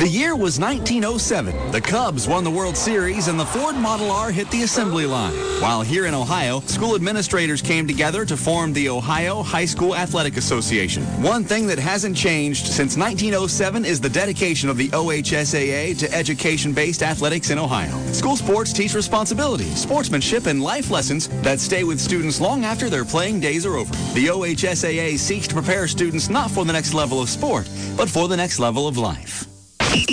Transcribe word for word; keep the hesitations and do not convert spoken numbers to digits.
The year was nineteen oh seven. The Cubs won the World Series and the Ford Model R hit the assembly line. While here in Ohio, school administrators came together to form the Ohio High School Athletic Association. One thing that hasn't changed since nineteen oh seven is the dedication of the O H S A A to education-based athletics in Ohio. School sports teach responsibility, sportsmanship, and life lessons that stay with students long after their playing days are over. The O H S A A seeks to prepare students not for the next level of sport, but for the next level of life.